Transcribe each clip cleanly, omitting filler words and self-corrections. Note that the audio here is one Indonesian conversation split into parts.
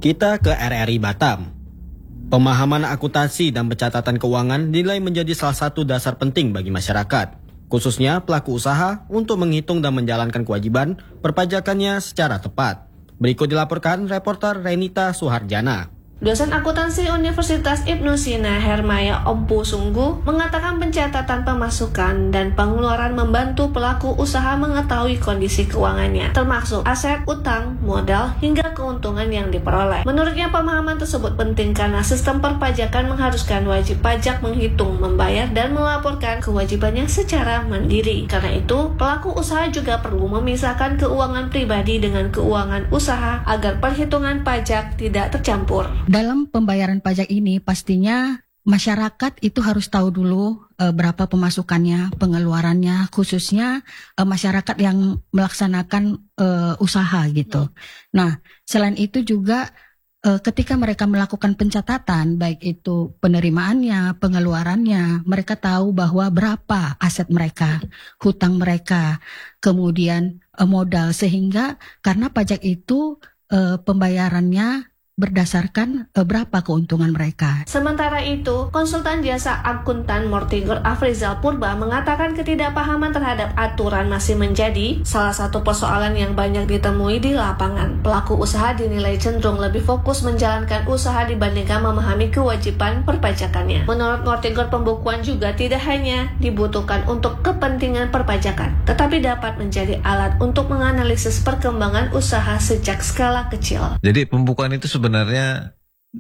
Kita ke RRI Batam. Pemahaman akuntansi dan pencatatan keuangan dinilai menjadi salah satu dasar penting bagi masyarakat, khususnya pelaku usaha untuk menghitung dan menjalankan kewajiban perpajakannya secara tepat. Berikut dilaporkan reporter Renita Suharjana. Dosen akuntansi Universitas Ibnu Sina Hermaya Ompu Sungguh mengatakan pencatatan pemasukan dan pengeluaran membantu pelaku usaha mengetahui kondisi keuangannya, termasuk aset, utang, modal, hingga keuntungan yang diperoleh. Menurutnya pemahaman tersebut penting karena sistem perpajakan mengharuskan wajib pajak menghitung, membayar, dan melaporkan kewajibannya secara mandiri. Karena itu, pelaku usaha juga perlu memisahkan keuangan pribadi dengan keuangan usaha agar perhitungan pajak tidak tercampur. Dalam pembayaran pajak ini pastinya masyarakat itu harus tahu dulu berapa pemasukannya, pengeluarannya, khususnya masyarakat yang melaksanakan usaha gitu. Nah, selain itu juga ketika mereka melakukan pencatatan, baik itu penerimaannya, pengeluarannya, mereka tahu bahwa berapa aset mereka, hutang mereka, kemudian modal, sehingga karena pajak itu pembayarannya berdasarkan berapa keuntungan mereka. Sementara itu, konsultan jasa akuntan Mortigor Afrizal Purba mengatakan ketidakpahaman terhadap aturan masih menjadi salah satu persoalan yang banyak ditemui di lapangan. Pelaku usaha dinilai cenderung lebih fokus menjalankan usaha dibandingkan memahami kewajiban perpajakannya. Menurut Mortigor, pembukuan juga tidak hanya dibutuhkan untuk kepentingan perpajakan, tetapi dapat menjadi alat untuk menganalisis perkembangan usaha sejak skala kecil. Jadi pembukuan itu sebenarnya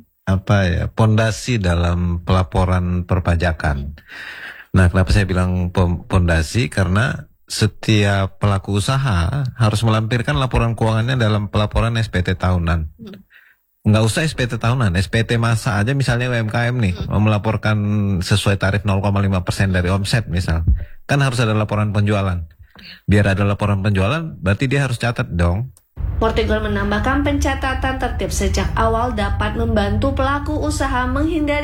pondasi dalam pelaporan perpajakan. Nah, kenapa saya bilang pondasi? Karena setiap pelaku usaha harus melampirkan laporan keuangannya dalam pelaporan SPT tahunan. Nggak usah SPT tahunan, SPT masa aja, misalnya UMKM nih mau melaporkan sesuai tarif 0,5% dari omset misal, kan harus ada laporan penjualan. Biar ada laporan penjualan, berarti dia harus catat dong. Mortigor menambahkan pencatatan tertib sejak awal dapat membantu pelaku usaha menghindari